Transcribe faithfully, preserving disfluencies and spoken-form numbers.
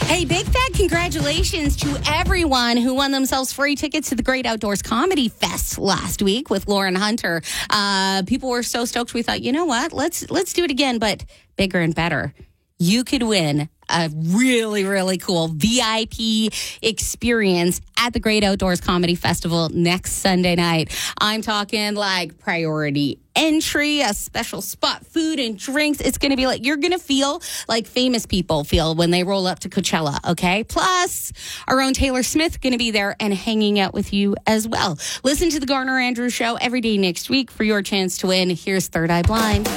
Hey, big fat congratulations to everyone who won themselves free tickets to the Great Outdoors Comedy Fest last week with Lauren Hunter. Uh, people were so stoked. We thought, you know what? Let's let's do it again, but bigger and better. You could win a really, really cool V I P experience at the Great Outdoors Comedy Festival next Sunday night. I'm talking like priority entry, a special spot, food and drinks. It's going to be like, you're going to feel like famous people feel when they roll up to Coachella, okay? Plus, our own Taylor Smith going to be there and hanging out with you as well. Listen to the Garner Andrews Show every day next week for your chance to win. Here's Third Eye Blind.